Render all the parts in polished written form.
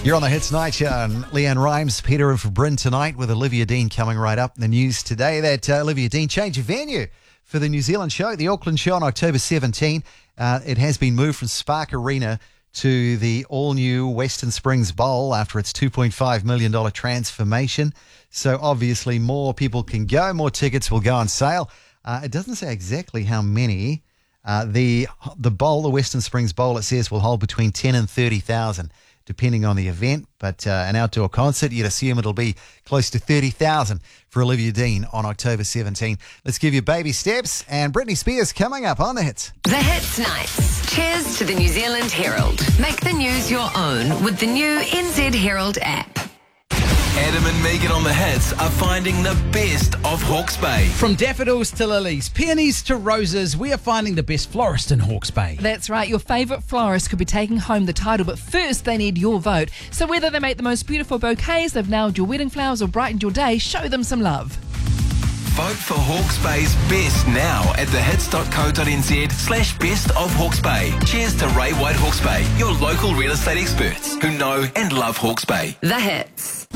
You're on the Hits Night Show, and Leanne Rhymes, Peter and for Bryn tonight with Olivia Dean coming right up. The news today that Olivia Dean changed venue for the New Zealand show, the Auckland show on October 17. It has been moved from Spark Arena to the all-new Western Springs Bowl after its $2.5 million transformation. So obviously more people can go, more tickets will go on sale. It doesn't say exactly how many. The bowl, the Western Springs Bowl, it says will hold between 10 and 30,000. Depending on the event, but an outdoor concert, you'd assume it'll be close to 30,000 for Olivia Dean on October 17. Let's give you baby steps, and Britney Spears coming up on the Hits. The Hits Nights. Cheers to the New Zealand Herald. Make the news your own with the new NZ Herald app. Adam and Megan on the Hits are finding the best of Hawke's Bay. From daffodils to lilies, peonies to roses, we are finding the best florist in Hawke's Bay. That's right, your favourite florist could be taking home the title, but first they need your vote. So whether they make the most beautiful bouquets, they've nailed your wedding flowers or brightened your day, show them some love. Vote for Hawke's Bay's best now at thehits.co.nz/best of Hawke's Bay. Cheers to Ray White Hawke's Bay, your local real estate experts who know and love Hawke's Bay. The Hits.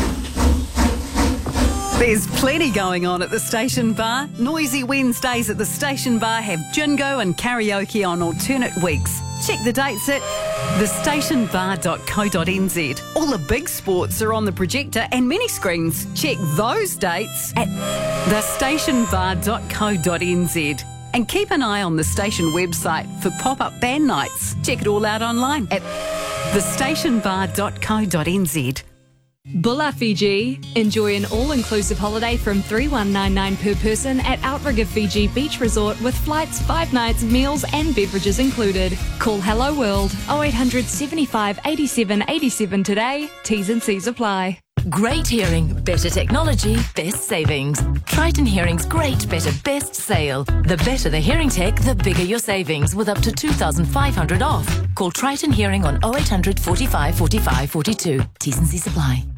There's plenty going on at the Station Bar. Noisy Wednesdays at the Station Bar have jingo and karaoke on alternate weeks. Check the dates at thestationbar.co.nz. All the big sports are on the projector and mini screens. Check those dates at thestationbar.co.nz. And keep an eye on the station website for pop-up band nights. Check it all out online at thestationbar.co.nz. Bulla Fiji. Enjoy an all-inclusive holiday from $3,199 per person at Outrigger Fiji Beach Resort with flights, 5 nights, meals and beverages included. Call Hello World 0800 75 87 87 today. T's and C's apply. Great hearing, better technology, best savings. Triton Hearing's great, better, best sale. The better the hearing tech, the bigger your savings with up to $2,500 off. Call Triton Hearing on 0800 45 45 42. T's and C's apply.